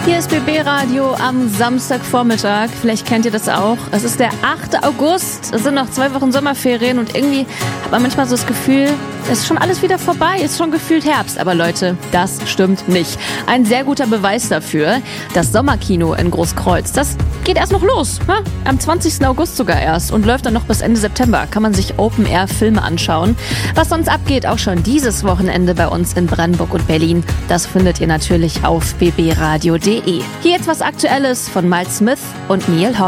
Hier ist BB Radio am Samstagvormittag. Vielleicht kennt ihr das auch. Es ist der 8. August. Es sind noch 2 Wochen Sommerferien und irgendwie hat man manchmal so das Gefühl, es ist schon alles wieder vorbei. Es ist schon gefühlt Herbst. Aber Leute, das stimmt nicht. Ein sehr guter Beweis dafür. Das Sommerkino in Großkreuz, das geht erst noch los. Ne? Am 20. August sogar erst und läuft dann noch bis Ende September. Kann man sich Open-Air-Filme anschauen. Was sonst abgeht, auch schon dieses Wochenende bei uns in Brandenburg und Berlin, das findet ihr natürlich auf bbradio.de. Hier jetzt was Aktuelles von Miles Smith und Neil Horan.